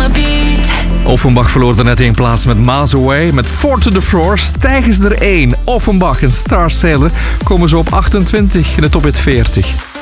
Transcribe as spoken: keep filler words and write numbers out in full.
beat. Offenbach verloor er net één plaats met Miles Away. Met Four to the Floor stijgen ze er één. Offenbach en Star Sailor komen zo op achtentwintig in de Top Hit veertig.